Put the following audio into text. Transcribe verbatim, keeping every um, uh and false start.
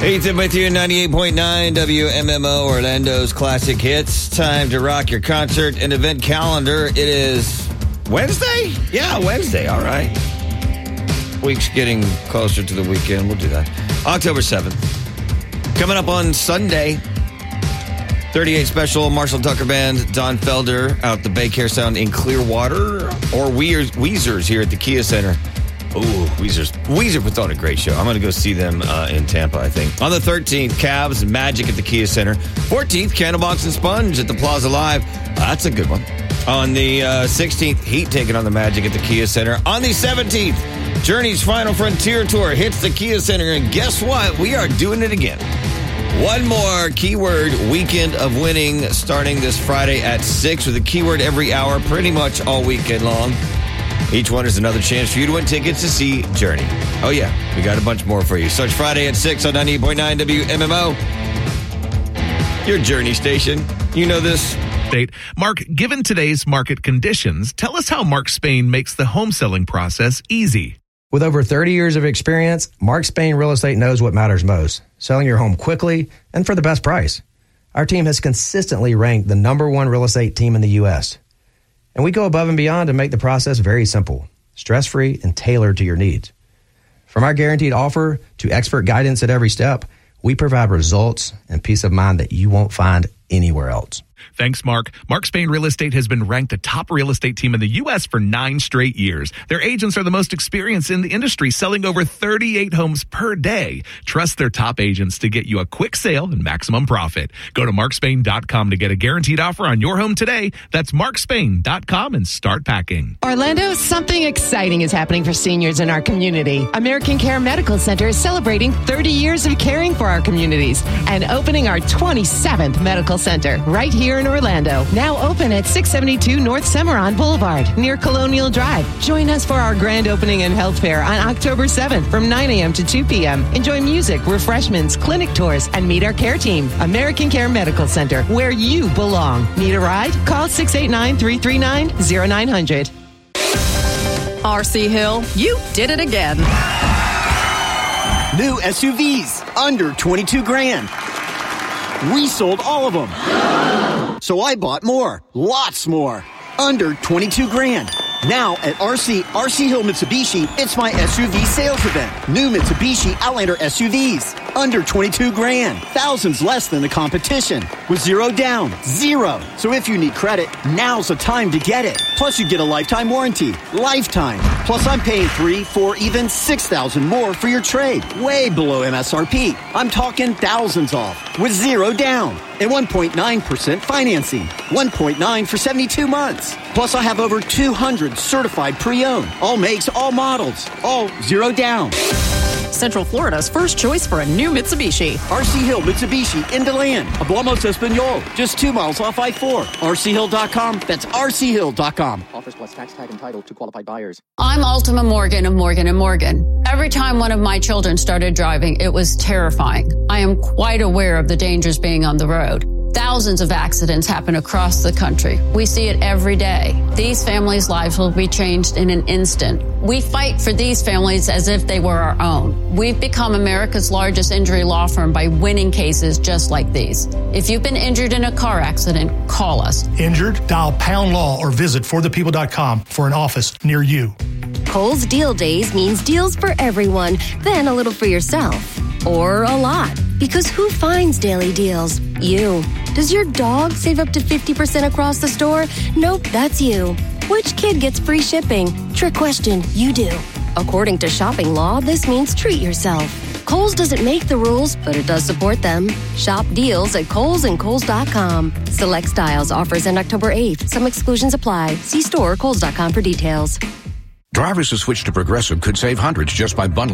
Ethan with you, ninety-eight point nine W M M O, Orlando's classic hits. Time to rock your concert and event calendar. It is Wednesday? Yeah, Wednesday. All right. Week's getting closer to the weekend. We'll do that. October seventh. Coming up on Sunday, thirty-eight special Marshall Tucker Band, Don Felder out the Bay Care Sound in Clearwater, or Weezer's here at the Kia Center. Ooh, Weezer's. Weezer puts on a great show. I'm going to go see them uh, in Tampa, I think. On the thirteenth, Cavs, Magic at the Kia Center. fourteenth, Candlebox and Sponge at the Plaza Live. Uh, that's a good one. On the uh, sixteenth, Heat taking on the Magic at the Kia Center. On the seventeenth, Journey's Final Frontier Tour hits the Kia Center. And guess what? We are doing it again. One more keyword weekend of winning starting this Friday at six with a keyword every hour pretty much all weekend long. Each one is another chance for you to win tickets to see Journey. Oh, yeah, we got a bunch more for you. Such Friday at six on ninety-eight point nine W M M O. Your Journey station. You know this. Mark, given today's market conditions, tell us how Mark Spain makes the home selling process easy. With over thirty years of experience, Mark Spain Real Estate knows what matters most, selling your home quickly and for the best price. Our team has consistently ranked the number one real estate team in the U S, and we go above and beyond to make the process very simple, stress-free, and tailored to your needs. From our guaranteed offer to expert guidance at every step, we provide results and peace of mind that you won't find anywhere else. Thanks, Mark. Mark Spain Real Estate has been ranked the top real estate team in the U S for nine straight years. Their agents are the most experienced in the industry, selling over thirty-eight homes per day. Trust their top agents to get you a quick sale and maximum profit. Go to mark spain dot com to get a guaranteed offer on your home today. That's mark spain dot com and start packing. Orlando, something exciting is happening for seniors in our community. American Care Medical Center is celebrating thirty years of caring for our communities and opening our twenty-seventh medical center right here in Orlando. Now open at six seventy-two North Cimarron Boulevard near Colonial Drive. Join us for our grand opening and health fair on October seventh from nine a.m. to two p.m. Enjoy music, refreshments, clinic tours, and meet our care team. American Care Medical Center, where you belong. Need a ride? Call six eight nine, three three nine, zero nine hundred. R C Hill, you did it again. New S U Vs, under twenty-two grand. We sold all of them. So I bought more, lots more, under twenty-two grand. Now at R C, R C Hill Mitsubishi, it's my S U V sales event. New Mitsubishi Outlander S U Vs, under twenty-two grand. Thousands less than the competition. With zero down, zero. So if you need credit, now's the time to get it. Plus you get a lifetime warranty. Lifetime. Plus I'm paying three, four, even six thousand more for your trade. Way below M S R P. I'm talking thousands off. With zero down. And one point nine percent financing. one point nine for seventy-two months. Plus I have over two hundred certified pre-owned. All makes, all models. All zero down. Central Florida's first choice for a new Mitsubishi. R C Hill Mitsubishi in DeLand. Hablamos Espanol. Just two miles off I four. R C Hill dot com. That's R C Hill dot com. Offers plus tax tag entitled to qualified buyers. I'm Ultima Morgan of Morgan and Morgan. Every time one of my children started driving, it was terrifying. I am quite aware of the dangers being on the road. Thousands of accidents happen across the country. We see it every day. These families' lives will be changed in an instant. We fight for these families as if they were our own. We've become America's largest injury law firm by winning cases just like these. If you've been injured in a car accident, call us. Injured? Dial pound law or visit for the people dot com for an office near you. Kohl's Deal Days means deals for everyone, then a little for yourself. Or a lot. Because who finds daily deals? You. Does your dog save up to fifty percent across the store? Nope, that's you. Which kid gets free shipping? Trick question, you do. According to shopping law, this means treat yourself. Kohl's doesn't make the rules, but it does support them. Shop deals at Kohl's and Kohl's dot com. Select styles offers end October eighth. Some exclusions apply. See store or Kohl's dot com for details. Drivers who switch to Progressive could save hundreds just by bundling